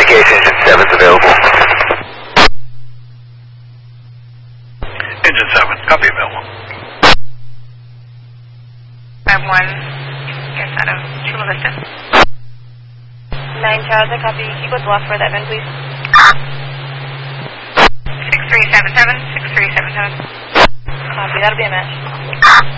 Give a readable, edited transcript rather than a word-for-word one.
Communication, Engine 7's available. Engine 7, copy available. 5-1, yes, out of Chula Vista. 9 Charles, copy. Can you go to off for that one, please? 6377, 6377. Copy, that'll be a match.